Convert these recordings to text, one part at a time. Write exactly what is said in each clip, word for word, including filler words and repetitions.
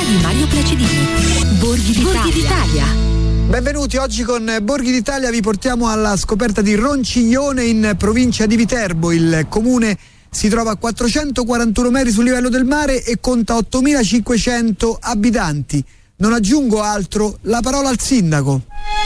di Mario Placidini. Borghi d'Italia. Borghi d'Italia. Benvenuti, oggi con Borghi d'Italia vi portiamo alla scoperta di Ronciglione in provincia di Viterbo. Il comune si trova a quattrocentoquarantuno metri sul livello del mare e conta ottomilacinquecento abitanti. Non aggiungo altro, la parola al sindaco.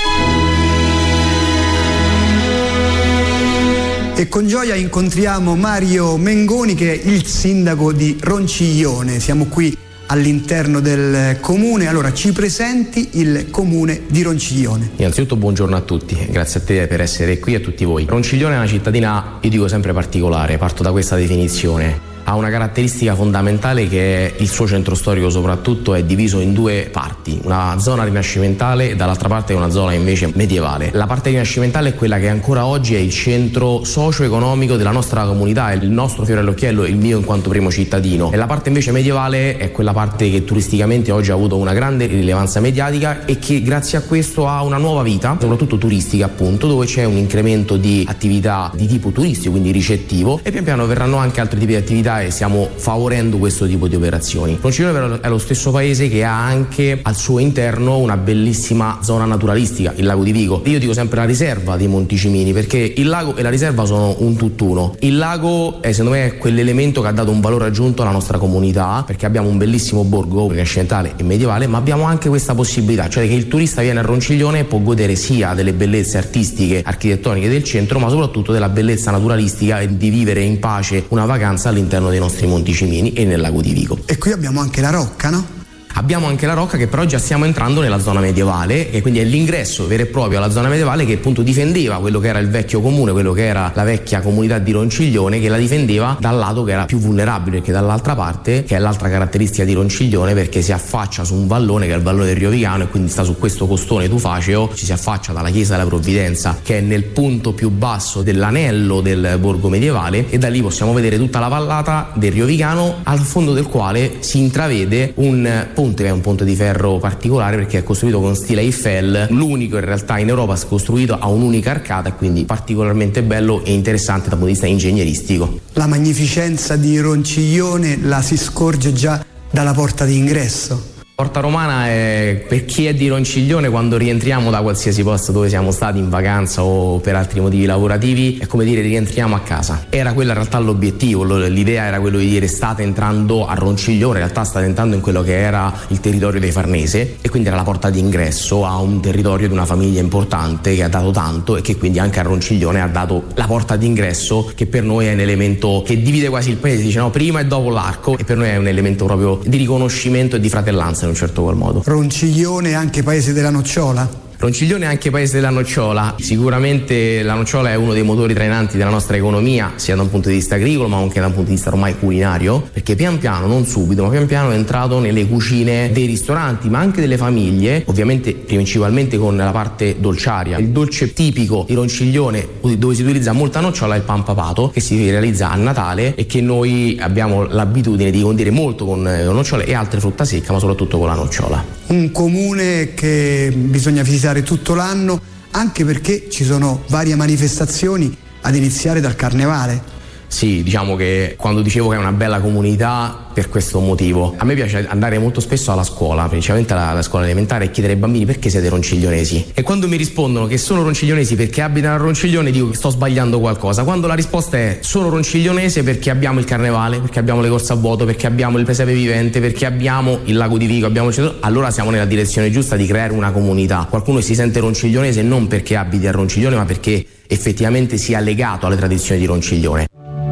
E con gioia incontriamo Mario Mengoni, che è il sindaco di Ronciglione. Siamo qui all'interno del comune. Allora, ci presenti il comune di Ronciglione. Innanzitutto buongiorno a tutti, grazie a te per essere qui e a tutti voi. Ronciglione è una cittadina, io dico sempre particolare, parto da questa definizione. Ha una caratteristica fondamentale che è il suo centro storico, soprattutto è diviso in due parti, una zona rinascimentale e dall'altra parte una zona invece medievale. La parte rinascimentale è quella che ancora oggi è il centro socio-economico della nostra comunità, è il nostro fiore all'occhiello, il mio in quanto primo cittadino, e la parte invece medievale è quella parte che turisticamente oggi ha avuto una grande rilevanza mediatica e che grazie a questo ha una nuova vita, soprattutto turistica appunto, dove c'è un incremento di attività di tipo turistico, quindi ricettivo, e pian piano verranno anche altri tipi di attività e stiamo favorendo questo tipo di operazioni. Ronciglione è lo stesso paese che ha anche al suo interno una bellissima zona naturalistica, il lago di Vico. Io dico sempre la riserva dei Monticimini, perché il lago e la riserva sono un tutt'uno. Il lago è, secondo me, è quell'elemento che ha dato un valore aggiunto alla nostra comunità, perché abbiamo un bellissimo borgo rinascimentale e medievale, ma abbiamo anche questa possibilità, cioè che il turista viene a Ronciglione e può godere sia delle bellezze artistiche, architettoniche del centro, ma soprattutto della bellezza naturalistica e di vivere in pace una vacanza all'interno dei nostri Monticimini e nel lago di Vico. E qui abbiamo anche la Rocca, no? Abbiamo anche la Rocca, che però già stiamo entrando nella zona medievale, e quindi è l'ingresso vero e proprio alla zona medievale che appunto difendeva quello che era il vecchio comune, quello che era la vecchia comunità di Ronciglione, che la difendeva dal lato che era più vulnerabile, perché dall'altra parte, che è l'altra caratteristica di Ronciglione, perché si affaccia su un vallone che è il vallone del Rio Vicano, e quindi sta su questo costone tufaceo, ci si affaccia dalla chiesa della Provvidenza, che è nel punto più basso dell'anello del borgo medievale, e da lì possiamo vedere tutta la vallata del Rio Vicano, al fondo del quale si intravede un ponte che è un ponte di ferro particolare, perché è costruito con stile Eiffel, l'unico in realtà in Europa costruito a un'unica arcata, e quindi particolarmente bello e interessante dal punto di vista ingegneristico. La magnificenza di Ronciglione la si scorge già dalla porta d'ingresso. Porta Romana è, per chi è di Ronciglione, quando rientriamo da qualsiasi posto dove siamo stati in vacanza o per altri motivi lavorativi, è come dire rientriamo a casa. Era quella in realtà l'obiettivo, l'idea era quello di dire state entrando a Ronciglione, in realtà state entrando in quello che era il territorio dei Farnese, e quindi era la porta d'ingresso a un territorio di una famiglia importante che ha dato tanto, e che quindi anche a Ronciglione ha dato la porta d'ingresso, che per noi è un elemento che divide quasi il paese, dice no, prima e dopo l'arco, e per noi è un elemento proprio di riconoscimento e di fratellanza in un certo qual modo. Ronciglione è anche paese della nocciola? Ronciglione è anche paese della nocciola, sicuramente la nocciola è uno dei motori trainanti della nostra economia, sia da un punto di vista agricolo ma anche da un punto di vista ormai culinario, perché pian piano, non subito, ma pian piano è entrato nelle cucine dei ristoranti, ma anche delle famiglie, ovviamente principalmente con la parte dolciaria. Il dolce tipico di Ronciglione, dove si utilizza molta nocciola, è il pan papato, che si realizza a Natale e che noi abbiamo l'abitudine di condire molto con nocciole e altre frutta secca, ma soprattutto con la nocciola. Un comune che bisogna visitare tutto l'anno, anche perché ci sono varie manifestazioni, ad iniziare dal carnevale. Sì, diciamo che quando dicevo che è una bella comunità, per questo motivo. A me piace andare molto spesso alla scuola, principalmente alla, alla scuola elementare, e chiedere ai bambini perché siete ronciglionesi. E quando mi rispondono che sono ronciglionesi perché abitano a Ronciglione, dico che sto sbagliando qualcosa. Quando la risposta è sono ronciglionese perché abbiamo il carnevale, perché abbiamo le corse a vuoto, perché abbiamo il presepe vivente, perché abbiamo il lago di Vico, abbiamo il centro, allora siamo nella direzione giusta di creare una comunità. Qualcuno si sente ronciglionese non perché abiti a Ronciglione, ma perché effettivamente sia legato alle tradizioni di Ronciglione.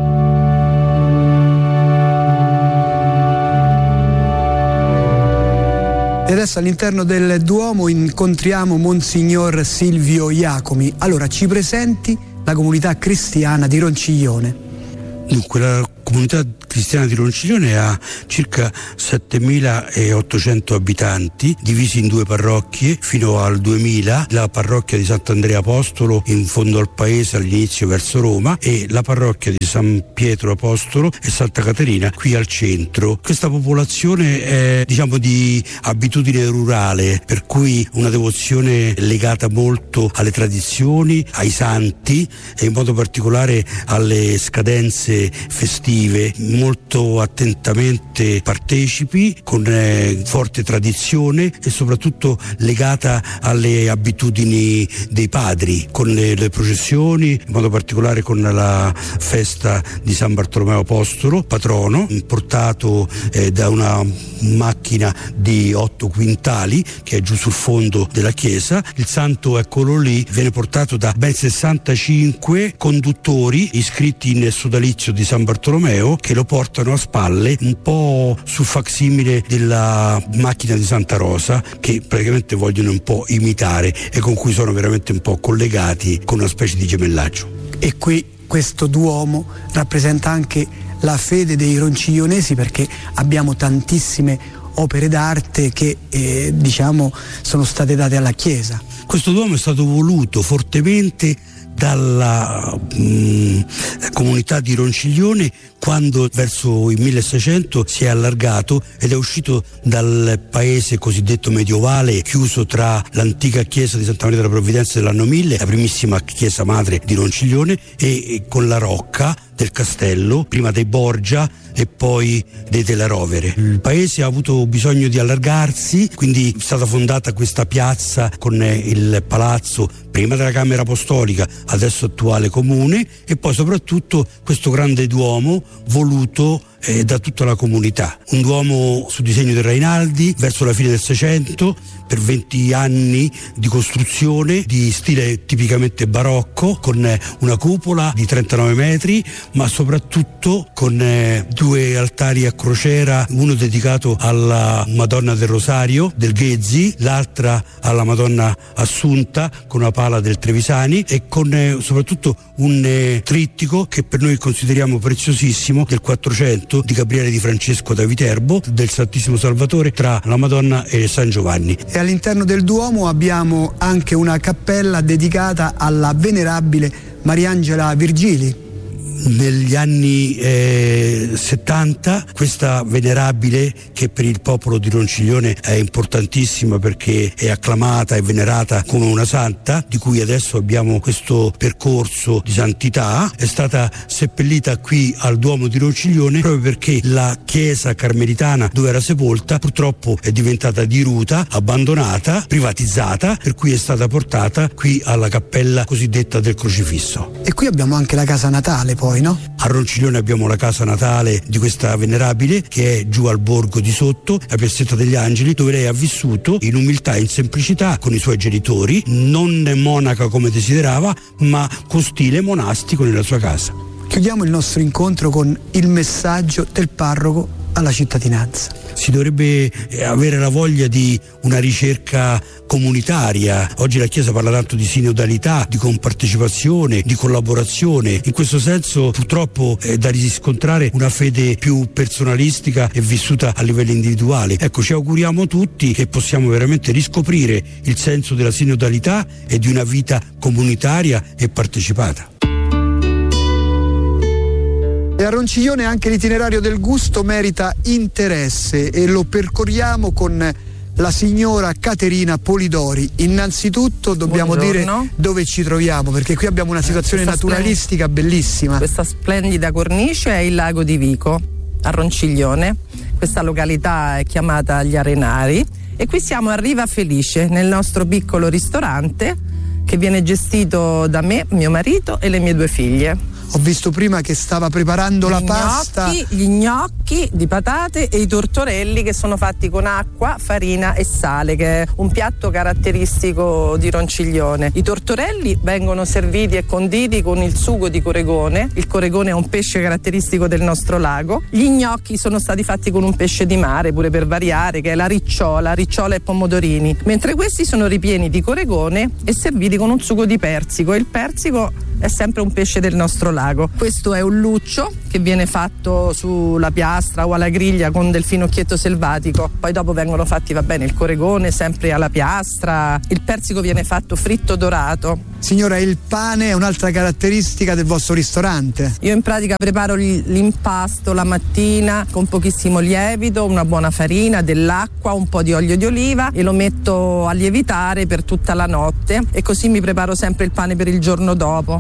E adesso all'interno del Duomo incontriamo Monsignor Silvio Iacomi. Allora, ci presenti la comunità cristiana di Ronciglione. Dunque, la comunità cristiana di Ronciglione ha circa settemilaottocento abitanti, divisi in due parrocchie fino al duemila, la parrocchia di Sant'Andrea Apostolo in fondo al paese all'inizio verso Roma, e la parrocchia di San Pietro Apostolo e Santa Caterina qui al centro. Questa popolazione è, diciamo, di abitudine rurale, per cui una devozione legata molto alle tradizioni, ai santi e in modo particolare alle scadenze festive. molto attentamente partecipi, con eh, forte tradizione e soprattutto legata alle abitudini dei padri, con le, le processioni, in modo particolare con la festa di San Bartolomeo Apostolo, patrono, portato eh, da una macchina di otto quintali che è giù sul fondo della chiesa. Il santo, eccolo lì, viene portato da ben sessantacinque conduttori iscritti nel sodalizio di San Bartolomeo, che lo portano a spalle, un po' sul facsimile della macchina di Santa Rosa, che praticamente vogliono un po' imitare e con cui sono veramente un po' collegati con una specie di gemellaggio. E qui questo Duomo rappresenta anche la fede dei ronciglionesi, perché abbiamo tantissime opere d'arte che eh, diciamo sono state date alla Chiesa. Questo Duomo è stato voluto fortemente dalla mh, comunità di Ronciglione, quando verso il milleseicento si è allargato ed è uscito dal paese cosiddetto medievale, chiuso tra l'antica chiesa di Santa Maria della Provvidenza dell'anno mille, la primissima chiesa madre di Ronciglione, e, e con la rocca del castello, prima dei Borgia e poi dei Della Rovere. Il paese ha avuto bisogno di allargarsi, quindi è stata fondata questa piazza con il palazzo, prima della Camera Apostolica, adesso attuale comune, e poi soprattutto questo grande Duomo voluto eh, da tutta la comunità. Un Duomo su disegno del Rainaldi verso la fine del Seicento, per venti anni di costruzione di stile tipicamente barocco, con eh, una cupola di trentanove metri, ma soprattutto con eh, due altari a crociera, uno dedicato alla Madonna del Rosario del Ghezzi, l'altra alla Madonna Assunta con una pala del Trevisani, e con eh, soprattutto un eh, trittico che per noi consideriamo preziosissimo del quattrocento di Gabriele di Francesco da Viterbo, del Santissimo Salvatore tra la Madonna e San Giovanni. E all'interno del Duomo abbiamo anche una cappella dedicata alla venerabile Mariangela Virgili. Negli anni eh, settanta questa venerabile, che per il popolo di Ronciglione è importantissima perché è acclamata e venerata come una santa, di cui adesso abbiamo questo percorso di santità, è stata seppellita qui al Duomo di Ronciglione proprio perché la chiesa carmelitana dove era sepolta purtroppo è diventata diruta, abbandonata, privatizzata, per cui è stata portata qui alla cappella cosiddetta del Crocifisso. E qui abbiamo anche la casa natale poi. No? A Ronciglione abbiamo la casa natale di questa venerabile, che è giù al borgo di sotto, a Piazzetta degli Angeli, dove lei ha vissuto in umiltà e in semplicità con i suoi genitori, non monaca come desiderava, ma con stile monastico nella sua casa. Chiudiamo il nostro incontro con il messaggio del parroco alla cittadinanza. Si dovrebbe avere la voglia di una ricerca comunitaria. Oggi la Chiesa parla tanto di sinodalità, di compartecipazione, di collaborazione. In questo senso purtroppo è da riscontrare una fede più personalistica e vissuta a livello individuale. Ecco, ci auguriamo tutti che possiamo veramente riscoprire il senso della sinodalità e di una vita comunitaria e partecipata. E a Ronciglione anche l'itinerario del gusto merita interesse e lo percorriamo con la signora Caterina Polidori. Innanzitutto dobbiamo Buongiorno. dire dove ci troviamo, perché qui abbiamo una situazione Questa naturalistica bellissima. Questa splendida cornice è il lago di Vico, a Ronciglione. Questa località è chiamata Gli Arenari e qui siamo a Riva Felice, nel nostro piccolo ristorante che viene gestito da me, mio marito e le mie due figlie. Ho visto prima che stava preparando gli la gnocchi, pasta. Gli gnocchi di patate e i tortorelli, che sono fatti con acqua, farina e sale, che è un piatto caratteristico di Ronciglione. I tortorelli vengono serviti e conditi con il sugo di coregone. Il coregone è un pesce caratteristico del nostro lago. Gli gnocchi sono stati fatti con un pesce di mare, pure per variare, che è la ricciola, ricciola e pomodorini. Mentre questi sono ripieni di coregone e serviti con un sugo di persico. Il persico è sempre un pesce del nostro lago. Questo è un luccio che viene fatto sulla piastra o alla griglia con del finocchietto selvatico. Poi dopo vengono fatti, va bene, il coregone sempre alla piastra. Il persico viene fatto fritto dorato. Signora, il pane è un'altra caratteristica del vostro ristorante. Io in pratica preparo l'impasto la mattina con pochissimo lievito, una buona farina, dell'acqua, un po' di olio di oliva e lo metto a lievitare per tutta la notte, e così mi preparo sempre il pane per il giorno dopo.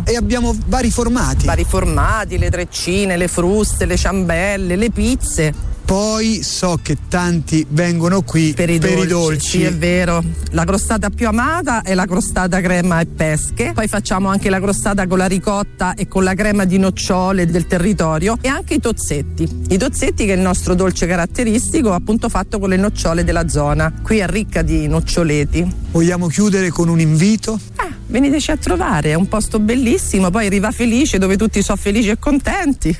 E abbiamo vari formati. Vari formati, le treccine, le fruste, le ciambelle, le pizze. Poi so che tanti vengono qui per, i, per dolci, i dolci. Sì, è vero. La crostata più amata è la crostata crema e pesche. Poi facciamo anche la crostata con la ricotta e con la crema di nocciole del territorio, e anche i tozzetti. I tozzetti, che è il nostro dolce caratteristico, appunto fatto con le nocciole della zona. Qui è ricca di noccioleti. Vogliamo chiudere con un invito? Ah, veniteci a trovare, è un posto bellissimo. Poi Riva Felice, dove tutti sono felici e contenti.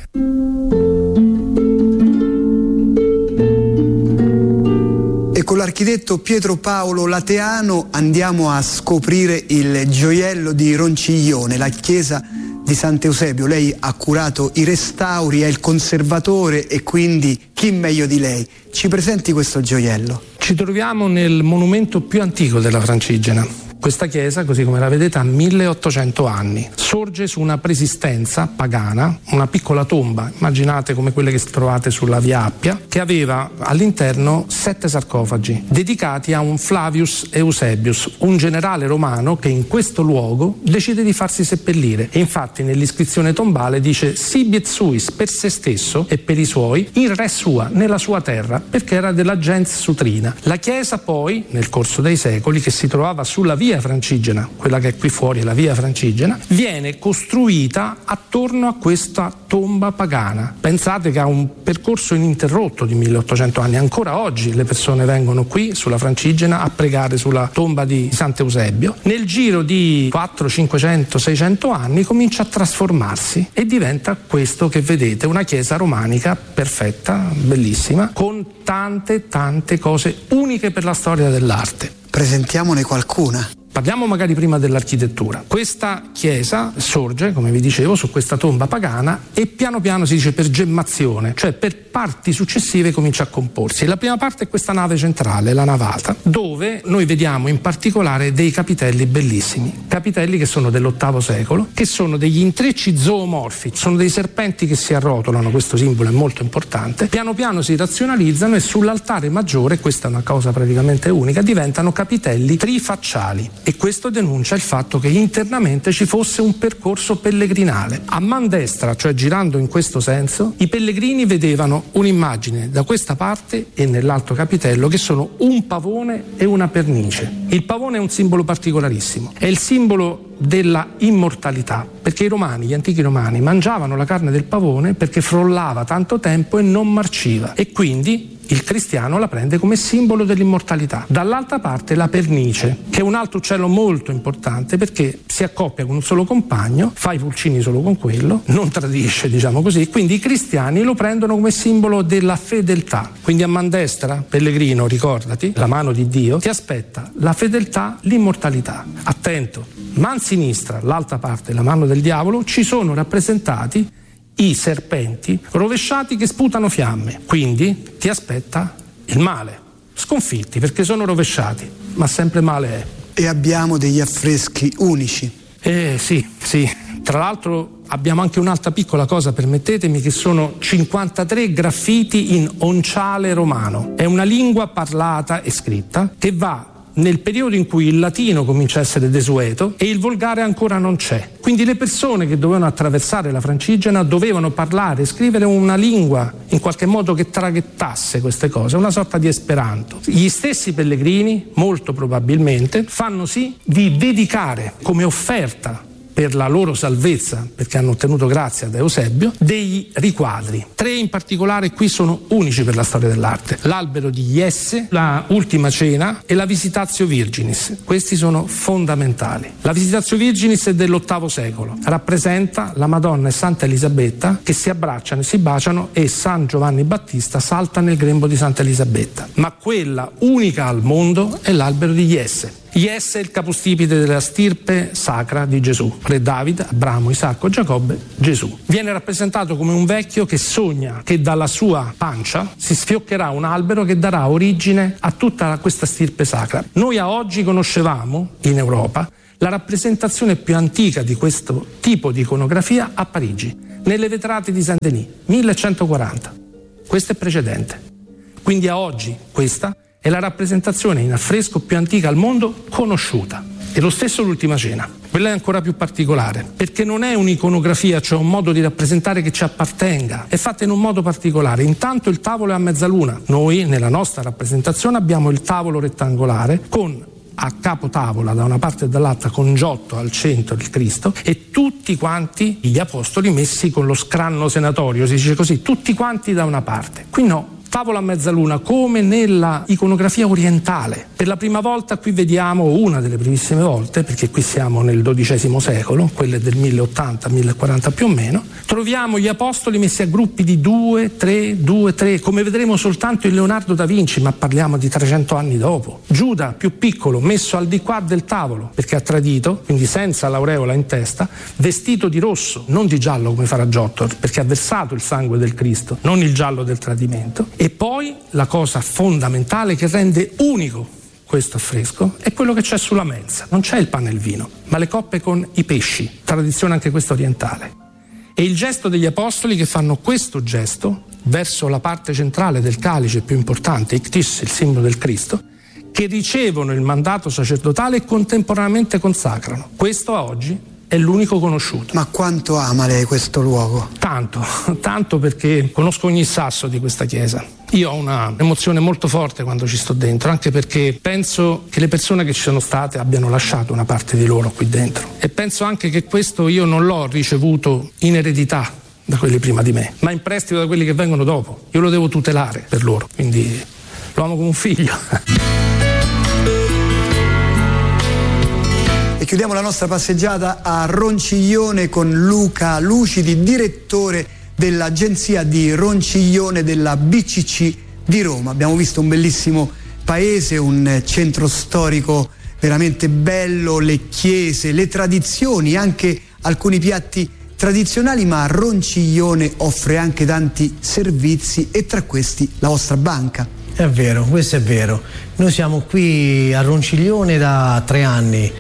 E con l'architetto Pietro Paolo Lateano andiamo a scoprire il gioiello di Ronciglione, la chiesa di Sant'Eusebio. Lei ha curato i restauri, è il conservatore, e quindi chi meglio di lei? Ci presenti questo gioiello? Ci troviamo nel monumento più antico della Francigena. Questa chiesa, così come la vedete, ha milleottocento anni. Sorge su una preesistenza pagana, una piccola tomba, immaginate come quelle che trovate sulla Via Appia, che aveva all'interno sette sarcofagi dedicati a un Flavius Eusebius, un generale romano che in questo luogo decide di farsi seppellire. E infatti nell'iscrizione tombale dice "Sibiet suis" per se stesso e per i suoi, in re sua, nella sua terra, perché era della gens sutrina. La chiesa poi, nel corso dei secoli, che si trovava sulla via Francigena, quella che è qui fuori è la via Francigena, viene costruita attorno a questa tomba pagana. Pensate che ha un percorso ininterrotto di milleottocento anni. Ancora oggi le persone vengono qui sulla Francigena a pregare sulla tomba di Sant'Eusebio. Nel giro di quattrocento, cinquecento, seicento anni comincia a trasformarsi e diventa questo che vedete, una chiesa romanica perfetta, bellissima, con tante tante cose uniche per la storia dell'arte. Presentiamone qualcuna. Parliamo magari prima dell'architettura. Questa chiesa sorge, come vi dicevo, su questa tomba pagana e piano piano si dice per gemmazione, cioè per parti successive comincia a comporsi. La prima parte è questa nave centrale, la navata, dove noi vediamo in particolare dei capitelli bellissimi, capitelli che sono dell'ottavo secolo, che sono degli intrecci zoomorfi, sono dei serpenti che si arrotolano, questo simbolo è molto importante, piano piano si razionalizzano e sull'altare maggiore, questa è una cosa praticamente unica, diventano capitelli trifacciali. E questo denuncia il fatto che internamente ci fosse un percorso pellegrinale. A man destra, cioè girando in questo senso, i pellegrini vedevano un'immagine da questa parte e nell'altro capitello che sono un pavone e una pernice. Il pavone è un simbolo particolarissimo, è il simbolo della immortalità, perché i romani, gli antichi romani, mangiavano la carne del pavone perché frollava tanto tempo e non marciva, e quindi il cristiano la prende come simbolo dell'immortalità. Dall'altra parte la pernice, che è un altro uccello molto importante perché si accoppia con un solo compagno, fa i pulcini solo con quello, non tradisce, diciamo così, quindi i cristiani lo prendono come simbolo della fedeltà. Quindi a man destra, pellegrino, ricordati, la mano di Dio, ti aspetta la fedeltà, l'immortalità. Attento, man sinistra, l'altra parte, la mano del diavolo, ci sono rappresentati i serpenti rovesciati che sputano fiamme, quindi ti aspetta il male, sconfitti perché sono rovesciati, ma sempre male è. E abbiamo degli affreschi unici. Eh sì, sì, tra l'altro abbiamo anche un'altra piccola cosa, permettetemi, che sono cinquantatré graffiti in onciale romano, è una lingua parlata e scritta che va nel periodo in cui il latino comincia a essere desueto e il volgare ancora non c'è. Quindi le persone che dovevano attraversare la Francigena dovevano parlare e scrivere una lingua in qualche modo che traghettasse queste cose, una sorta di esperanto. Gli stessi pellegrini, molto probabilmente, fanno sì di dedicare come offerta per la loro salvezza, perché hanno ottenuto grazia da Eusebio, dei riquadri. Tre in particolare qui sono unici per la storia dell'arte: l'albero di Jesse, la Ultima Cena e la Visitatio Virginis. Questi sono fondamentali. La Visitatio Virginis è dell'ottavo secolo, rappresenta la Madonna e Santa Elisabetta che si abbracciano e si baciano e San Giovanni Battista salta nel grembo di Santa Elisabetta. Ma quella unica al mondo è l'albero di Jesse. Jesse è il capostipite della stirpe sacra di Gesù, re Davide, Abramo, Isacco, Giacobbe, Gesù. Viene rappresentato come un vecchio che sogna che dalla sua pancia si sfioccherà un albero che darà origine a tutta questa stirpe sacra. Noi a oggi conoscevamo in Europa la rappresentazione più antica di questo tipo di iconografia a Parigi, nelle vetrate di Saint-Denis, millecentoquaranta. Questo è precedente. Quindi a oggi questa è la rappresentazione in affresco più antica al mondo conosciuta, E lo stesso l'Ultima Cena. Quella è ancora più particolare, perché non è un'iconografia, cioè un modo di rappresentare che ci appartenga, è fatta in un modo particolare. Intanto il tavolo è a mezzaluna. Noi nella nostra rappresentazione abbiamo il tavolo rettangolare con a capo tavola da una parte e dall'altra con Giotto al centro il Cristo e tutti quanti gli apostoli messi con lo scranno senatorio, si dice così, tutti quanti da una parte. Qui no. Tavola a mezzaluna come nella iconografia orientale. Per la prima volta qui vediamo, una delle primissime volte, perché qui siamo nel dodicesimo secolo, quelle del mille ottanta mille quaranta più o meno, troviamo gli apostoli messi a gruppi di due, tre, due, tre, come vedremo soltanto in Leonardo da Vinci, ma parliamo di trecento anni dopo. Giuda, più piccolo, messo al di qua del tavolo, perché ha tradito, quindi senza l'aureola in testa, vestito di rosso, non di giallo come farà Giotto, perché ha versato il sangue del Cristo, non il giallo del tradimento. E poi la cosa fondamentale che rende unico questo affresco è quello che c'è sulla mensa. Non c'è il pane e il vino, ma le coppe con i pesci, tradizione anche questa orientale. E il gesto degli apostoli che fanno questo gesto verso la parte centrale del calice più importante, ictis, il simbolo del Cristo, che ricevono il mandato sacerdotale e contemporaneamente consacrano. Questo a oggi è l'unico conosciuto. Ma quanto ama lei questo luogo? Tanto, tanto perché conosco ogni sasso di questa chiesa. Io ho una emozione molto forte quando ci sto dentro, anche perché penso che le persone che ci sono state abbiano lasciato una parte di loro qui dentro. E penso anche che questo io non l'ho ricevuto in eredità da quelli prima di me, ma in prestito da quelli che vengono dopo. Io lo devo tutelare per loro, quindi lo amo come un figlio. E chiudiamo la nostra passeggiata a Ronciglione con Luca Lucidi, direttore dell'agenzia di Ronciglione della B C C di Roma. Abbiamo visto un bellissimo paese, un centro storico veramente bello, le chiese, le tradizioni, anche alcuni piatti tradizionali, ma Ronciglione offre anche tanti servizi e tra questi la vostra banca. È vero, questo è vero. Noi siamo qui a Ronciglione da tre anni.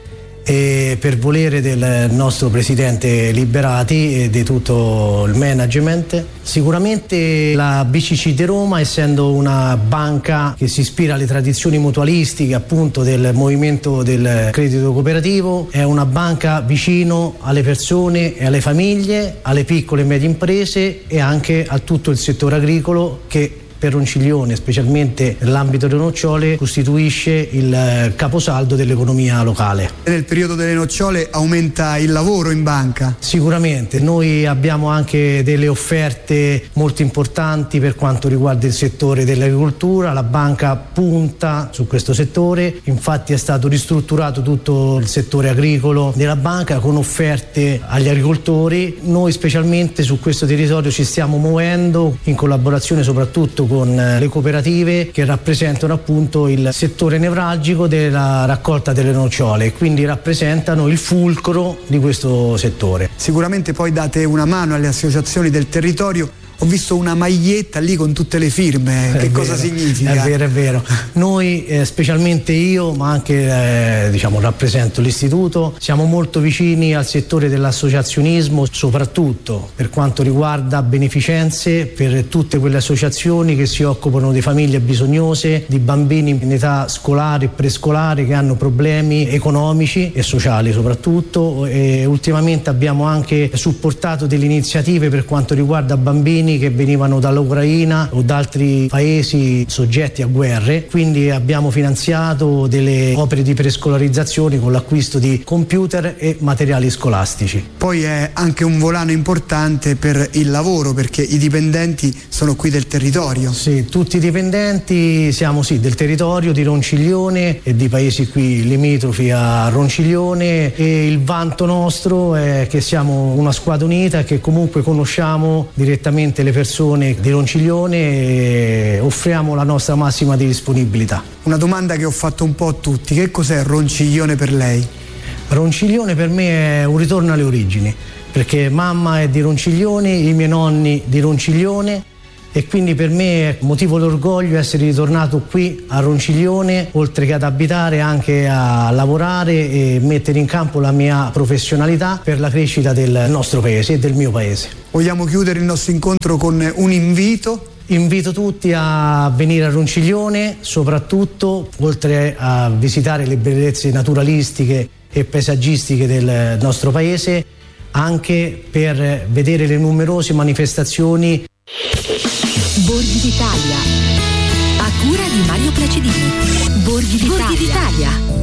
E per volere del nostro presidente Liberati e di tutto il management, sicuramente la B C C di Roma, essendo una banca che si ispira alle tradizioni mutualistiche appunto del movimento del credito cooperativo, è una banca vicino alle persone e alle famiglie, alle piccole e medie imprese e anche a tutto il settore agricolo che per Ronciglione, specialmente nell'ambito delle nocciole, costituisce il caposaldo dell'economia locale. Nel periodo delle nocciole aumenta il lavoro in banca? Sicuramente, noi abbiamo anche delle offerte molto importanti per quanto riguarda il settore dell'agricoltura, la banca punta su questo settore, infatti è stato ristrutturato tutto il settore agricolo della banca con offerte agli agricoltori. Noi specialmente su questo territorio ci stiamo muovendo in collaborazione soprattutto con le cooperative che rappresentano appunto il settore nevralgico della raccolta delle nocciole, quindi rappresentano il fulcro di questo settore. Sicuramente poi date una mano alle associazioni del territorio. Ho visto una maglietta lì con tutte le firme, che cosa significa? È vero, è vero. Noi, eh, specialmente io, ma anche eh, diciamo rappresento l'istituto, siamo molto vicini al settore dell'associazionismo, soprattutto per quanto riguarda beneficenze per tutte quelle associazioni che si occupano di famiglie bisognose, di bambini in età scolare e prescolare che hanno problemi economici e sociali soprattutto, e ultimamente abbiamo anche supportato delle iniziative per quanto riguarda bambini che venivano dall'Ucraina o da altri paesi soggetti a guerre, quindi abbiamo finanziato delle opere di prescolarizzazione con l'acquisto di computer e materiali scolastici. Poi è anche un volano importante per il lavoro, perché i dipendenti sono qui del territorio. Sì, tutti i dipendenti siamo sì del territorio di Ronciglione e di paesi qui limitrofi a Ronciglione, e il vanto nostro è che siamo una squadra unita e che comunque conosciamo direttamente le persone di Ronciglione e offriamo la nostra massima di disponibilità. Una domanda che ho fatto un po' a tutti: che cos'è Ronciglione per lei? Ronciglione per me è un ritorno alle origini, perché mamma è di Ronciglione, i miei nonni di Ronciglione, e quindi per me è motivo d'orgoglio essere ritornato qui a Ronciglione, oltre che ad abitare anche a lavorare e mettere in campo la mia professionalità per la crescita del nostro paese e del mio paese. Vogliamo chiudere il nostro incontro con un invito? Invito tutti a venire a Ronciglione, soprattutto oltre a visitare le bellezze naturalistiche e paesaggistiche del nostro paese, anche per vedere le numerose manifestazioni. Borghi d'Italia, a cura di Mario Placidini. Borghi d'Italia. Borghi d'Italia.